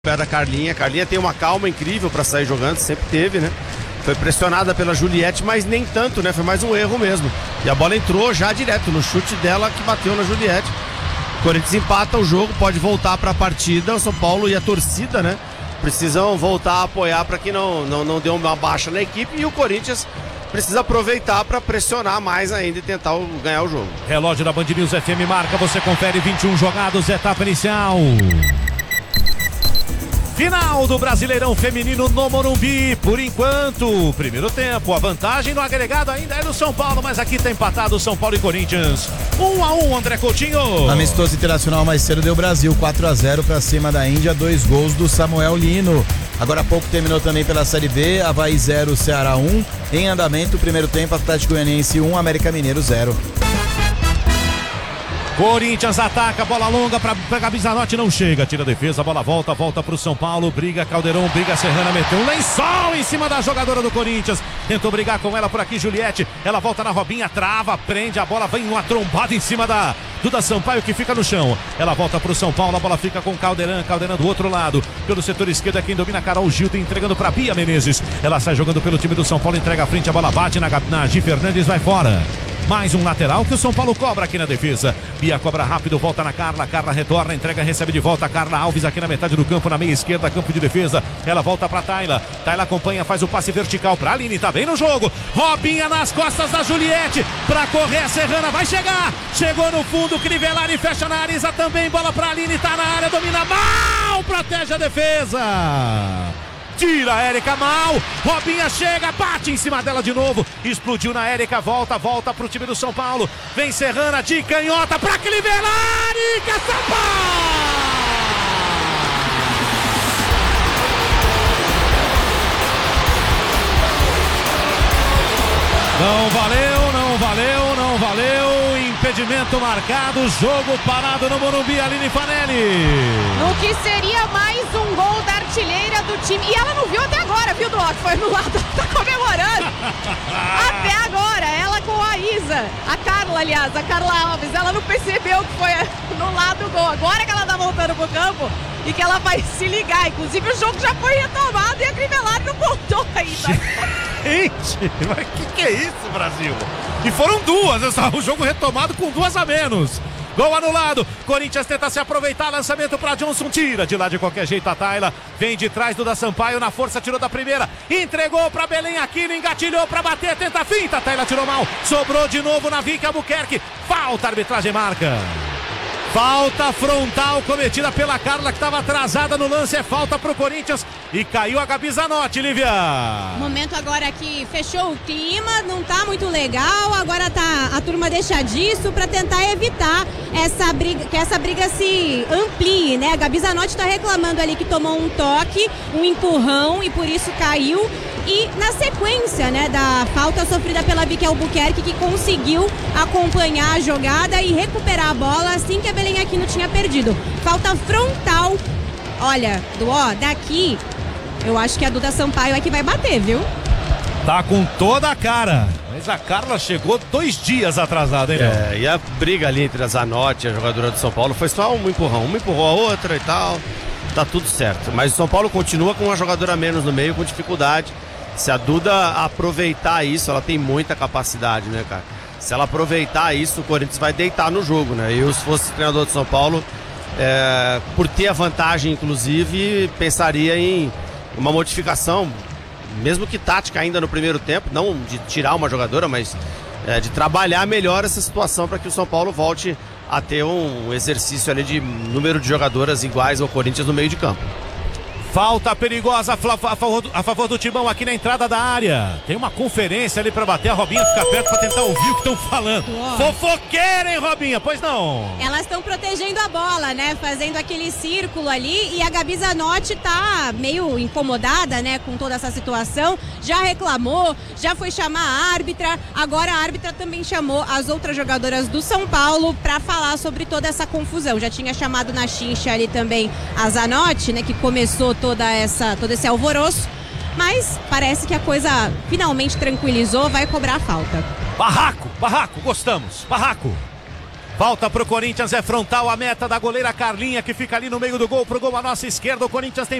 Pé da Carlinha. Carlinha tem uma calma incrível para sair jogando, sempre teve, né? Foi pressionada pela Juliette, mas nem tanto, né? Foi mais um erro mesmo. E a bola entrou já direto no chute dela que bateu na Juliette. O Corinthians empata o jogo, pode voltar para a partida. O São Paulo e a torcida, né? Precisam voltar a apoiar para que não dê uma baixa na equipe. E o Corinthians precisa aproveitar para pressionar mais ainda e tentar ganhar o jogo. Relógio da Band News FM marca, você confere 21 jogados, etapa inicial. Final do Brasileirão Feminino no Morumbi. Por enquanto, primeiro tempo, a vantagem no agregado ainda é do São Paulo, mas aqui tá empatado São Paulo e Corinthians. 1-1, André Coutinho. Amistoso internacional mais cedo deu Brasil 4-0 para cima da Índia, 2 gols do Samuel Lino. Agora há pouco terminou também pela Série B, Avaí 0, Ceará 1. Em andamento, primeiro tempo, Atlético Goianiense 1, América Mineiro 0. Corinthians ataca, bola longa pra Gabi Zanotti, não chega, tira a defesa, bola volta pro São Paulo, briga Caldeirão, briga Serrana, meteu um lençol em cima da jogadora do Corinthians, tentou brigar com ela por aqui, Juliette, ela volta na Robinha, trava, prende a bola, vem uma trombada em cima da Duda Sampaio que fica no chão, ela volta pro São Paulo, a bola fica com Caldeirão do outro lado, pelo setor esquerdo é quem domina, Carol Gilda entregando pra Bia Menezes, ela sai jogando pelo time do São Paulo, entrega à frente, a bola bate na Gi Fernandes, vai fora. Mais um lateral que o São Paulo cobra aqui na defesa. Bia cobra rápido, volta na Carla. Carla retorna, entrega, recebe de volta. Carla Alves aqui na metade do campo, na meia esquerda, campo de defesa. Ela volta pra Tayla. Tayla acompanha, faz o passe vertical pra Aline. Tá bem no jogo. Robinha nas costas da Juliette. Pra correr a Serrana, vai chegar. Chegou no fundo, Crivellari fecha na Arisa também. Bola pra Aline, tá na área, domina mal. Protege a defesa. Tira a Érica mal, Robinha chega, bate em cima dela de novo, explodiu na Érica, volta pro time do São Paulo, vem Serrana de canhota pra Crivellari, caçapa! Não valeu, impedimento marcado, jogo parado no Morumbi, Aline Fanelli. No que seria mais um gol da artilheira do time, e ela não viu até agora, viu, Doc? Foi no lado, tá comemorando. Até agora, ela com a Isa, a Carla Alves, ela não percebeu que foi no lado do gol. Agora que ela tá voltando pro campo e que ela vai se ligar, inclusive o jogo já foi retomado e a Crivellari não voltou ainda. Gente, mas que é isso, Brasil? E foram duas, o jogo retomado com 2 a menos. Gol anulado, Corinthians tenta se aproveitar, lançamento para Johnson, tira de lá de qualquer jeito a Tayla, vem de trás do da Sampaio, na força tirou da primeira, entregou para Belém Aquino, engatilhou para bater, tenta a finta, a Tayla tirou mal, sobrou de novo na Vicky Albuquerque, falta, a arbitragem marca. Falta frontal cometida pela Carla, que estava atrasada no lance, é falta pro Corinthians e caiu a Gabi Zanotti, Lívia. Momento agora que fechou o clima, não tá muito legal, agora tá a turma deixa disso para tentar evitar essa briga, que essa briga se amplie, né? A Gabi Zanotti tá reclamando ali que tomou um toque, um empurrão e por isso caiu. E na sequência, né, da falta sofrida pela Vicky Albuquerque, que conseguiu acompanhar a jogada e recuperar a bola assim que a Belém Aquino tinha perdido. Falta frontal. Olha, daqui, eu acho que a Duda Sampaio é que vai bater, viu? Tá com toda a cara. Mas a Carla chegou 2 dias atrasada, hein, meu? E a briga ali entre a Zanotti e a jogadora do São Paulo foi só um empurrão. Uma empurrou a outra e tal. Tá tudo certo. Mas o São Paulo continua com uma jogadora a menos no meio, com dificuldade. Se a Duda aproveitar isso, ela tem muita capacidade, né, cara? Se ela aproveitar isso, o Corinthians vai deitar no jogo, né? Eu, se fosse treinador de São Paulo, por ter a vantagem, inclusive, pensaria em uma modificação, mesmo que tática ainda no primeiro tempo, não de tirar uma jogadora, mas de trabalhar melhor essa situação para que o São Paulo volte a ter um exercício ali de número de jogadoras iguais ao Corinthians no meio de campo. Falta perigosa a favor do Timão aqui na entrada da área. Tem uma conferência ali pra bater. A Robinha fica perto pra tentar ouvir o que estão falando. Fofoqueira, hein, Robinha? Pois não. Elas estão protegendo a bola, né? Fazendo aquele círculo ali. E a Gabi Zanotti tá meio incomodada, né? Com toda essa situação. Já reclamou, já foi chamar a árbitra. Agora a árbitra também chamou as outras jogadoras do São Paulo pra falar sobre toda essa confusão. Já tinha chamado na chincha ali também a Zanotti, né? Que começou todo esse alvoroço, mas parece que a coisa finalmente tranquilizou, vai cobrar a falta. Barraco, gostamos, barraco. Falta pro Corinthians, é frontal a meta da goleira Carlinha, que fica ali no meio do gol, pro gol à nossa esquerda. O Corinthians tem